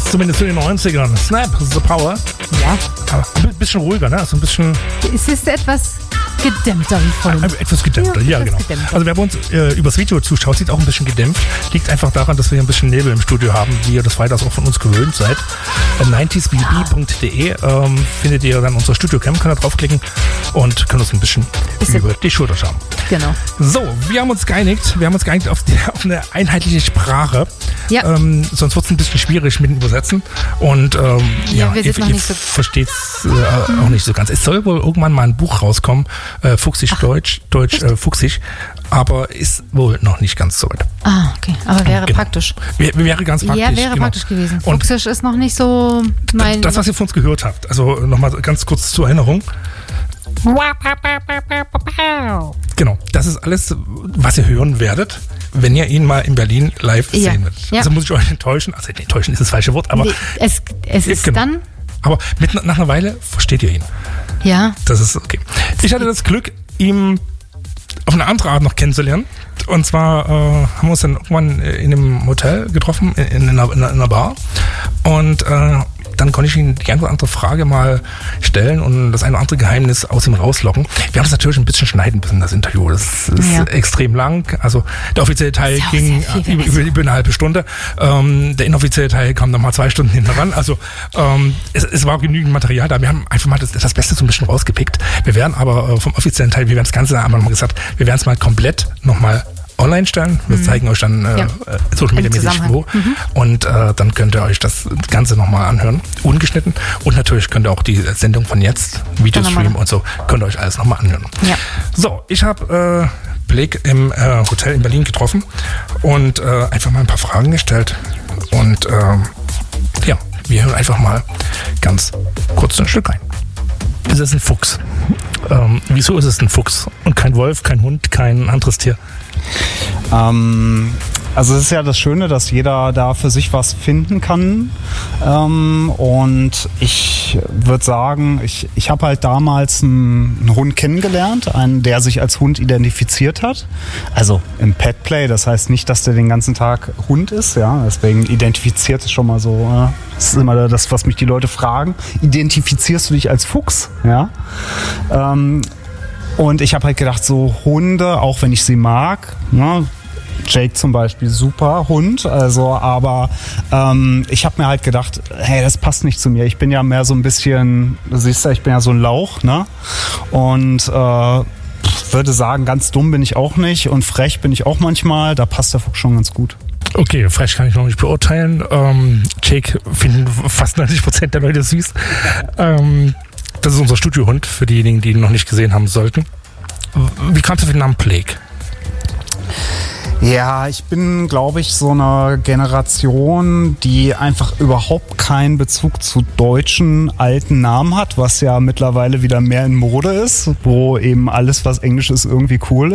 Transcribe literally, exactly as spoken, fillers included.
Zumindest in den neunzigern. Snap, The Power. Ja. Aber ein bisschen ruhiger, ne? So ein bisschen... Es ist etwas gedämmter wie vorhin. Etwas gedämpfter, ja, ja genau. Gedämpfter. Also wer bei uns äh, übers Video zuschaut, sieht auch ein bisschen gedämpft. Liegt einfach daran, dass wir hier ein bisschen Nebel im Studio haben, wie ihr das weitaus auch von uns gewöhnt seid. Äh, neunzig b b punkt d e ähm, findet ihr dann unsere Studio-Cam, könnt ihr draufklicken und könnt uns ein bisschen, bisschen über die Schulter schauen. Genau. So, wir haben uns geeinigt. Wir haben uns geeinigt auf, die, auf eine einheitliche Sprache. Ja. Ähm, sonst wird es ein bisschen schwierig mit dem Übersetzen. Und ähm, ja, ja, wir ihr, sind noch ihr nicht so versteht es äh, mhm. auch nicht so ganz. Es soll wohl irgendwann mal ein Buch rauskommen, äh, Fuchsisch Ach, Deutsch, Deutsch äh, Fuchsisch, aber ist wohl noch nicht ganz so weit. Ah, okay. Aber wäre genau. praktisch. W- wäre ganz praktisch. Ja, wäre genau. praktisch gewesen. Und Fuchsisch ist noch nicht so mein... Das, was ihr von uns gehört habt, also nochmal ganz kurz zur Erinnerung. Genau, das ist alles, was ihr hören werdet, wenn ihr ihn mal in Berlin live ja. sehen werdet. Ja. Also muss ich euch enttäuschen, also enttäuschen ist das falsche Wort, aber... Nee, es, es ist genau. dann... Aber mit, nach einer Weile versteht ihr ihn. Ja. Das ist okay. Ich hatte das Glück, ihn auf eine andere Art noch kennenzulernen. Und zwar äh, haben wir uns dann irgendwann in einem Hotel getroffen, in, in, einer, in einer Bar. Und äh, dann konnte ich ihm die eine oder andere Frage mal stellen und das eine oder andere Geheimnis aus ihm rauslocken. Wir haben es natürlich ein bisschen schneiden müssen, das Interview. Das ist ja. extrem lang. Also der offizielle Teil ging über, über, über eine halbe Stunde. Ähm, der inoffizielle Teil kam dann mal zwei Stunden hinten ran. Also ähm, es, es war genügend Material da. Wir haben einfach mal das, das Beste so ein bisschen rausgepickt. Wir werden aber äh, vom offiziellen Teil, wir werden das Ganze einmal mal gesagt, wir werden es mal komplett nochmal online stellen. Wir mhm. zeigen euch dann äh, ja. Social Media mäßig wo. Mhm. Und äh, dann könnt ihr euch das Ganze nochmal anhören. Ungeschnitten. Und natürlich könnt ihr auch die Sendung von jetzt, Videostream und so, könnt ihr euch alles nochmal anhören. Ja. So, ich habe äh, Blake im äh, Hotel in Berlin getroffen und äh, einfach mal ein paar Fragen gestellt. Und äh, ja, wir hören einfach mal ganz kurz ein Stück rein. Ist es ein Fuchs? Ähm, wieso ist es ein Fuchs? Und kein Wolf, kein Hund, kein anderes Tier? Ähm, also es ist ja das Schöne, dass jeder da für sich was finden kann. Ähm, und ich würde sagen, ich, ich habe halt damals einen, einen Hund kennengelernt, einen, der sich als Hund identifiziert hat. Also im Petplay, das heißt nicht, dass der den ganzen Tag Hund ist. Ja, deswegen identifiziert es schon mal so. Äh, das ist immer das, was mich die Leute fragen. Identifizierst du dich als Fuchs? Ja. Ähm, Und ich habe halt gedacht, so Hunde, auch wenn ich sie mag, ne, Jake zum Beispiel, super Hund, also aber ähm, ich habe mir halt gedacht, hey, das passt nicht zu mir. Ich bin ja mehr so ein bisschen, du siehst ja, ich bin ja so ein Lauch, ne? Und äh, würde sagen, ganz dumm bin ich auch nicht und frech bin ich auch manchmal. Da passt der Fuchs schon ganz gut. Okay, frech kann ich noch nicht beurteilen. Ähm, Jake finden fast neunzig Prozent der Leute süß. Ähm, Das ist unser Studiohund, für diejenigen, die ihn noch nicht gesehen haben sollten. Wie kamst du auf den Namen Blake? Ja, ich bin, glaube ich, so eine Generation, die einfach überhaupt keinen Bezug zu deutschen alten Namen hat, was ja mittlerweile wieder mehr in Mode ist, wo eben alles, was Englisch ist, irgendwie cool